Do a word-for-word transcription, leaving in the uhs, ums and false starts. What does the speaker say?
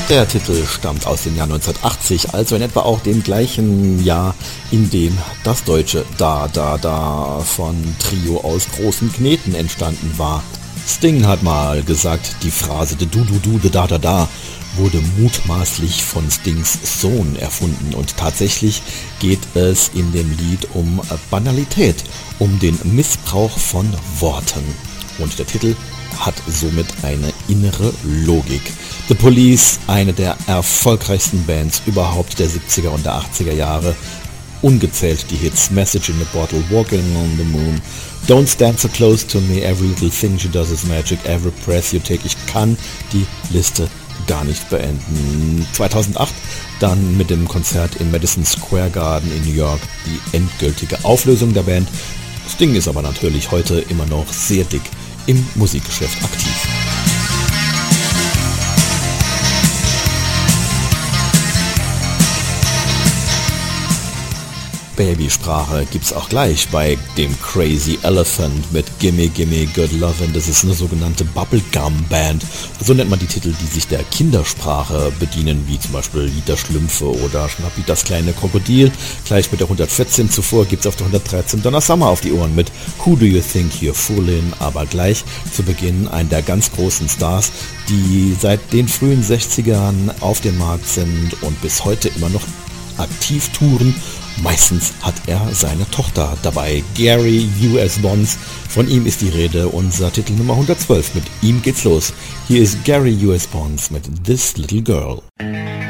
Der Titel stammt aus dem Jahr neunzehnhundertachtzig, also in etwa auch dem gleichen Jahr, in dem das deutsche Da Da Da von Trio aus Großen Kneten entstanden war. Sting hat mal gesagt, die Phrase de du du du de da da da wurde mutmaßlich von Stings Sohn erfunden, und tatsächlich geht es in dem Lied um Banalität, um den Missbrauch von Worten, und der Titel hat somit eine innere Logik. The Police, eine der erfolgreichsten Bands überhaupt der siebziger und der achtziger Jahre, ungezählt die Hits Message in a Bottle, Walking on the Moon, Don't Stand So Close to Me, Every Little Thing She Does Is Magic, Every Breath You Take. Ich kann die Liste gar nicht beenden. zweitausendacht dann mit dem Konzert im Madison Square Garden in New York die endgültige Auflösung der Band. Sting ist aber natürlich heute immer noch sehr dick im Musikgeschäft aktiv. Babysprache gibt's auch gleich bei dem Crazy Elephant mit Gimme Gimme Good Lovin'. Das ist eine sogenannte Bubblegum Band. So nennt man die Titel, die sich der Kindersprache bedienen, wie zum Beispiel Lied der Schlümpfe oder Schnappi das kleine Krokodil. Gleich mit der hundertvierzehn zuvor gibt's auf der hundertdreizehn Donna Summer auf die Ohren mit Who Do You Think You're Foolin'? Aber gleich zu Beginn einen der ganz großen Stars, die seit den frühen sechzigern auf dem Markt sind und bis heute immer noch aktiv touren. Meistens hat er seine Tochter dabei, Gary U S. Bonds. Von ihm ist die Rede, unser Titel Nummer hundertzwölf. Mit ihm geht's los. Hier ist Gary U S. Bonds mit This Little Girl.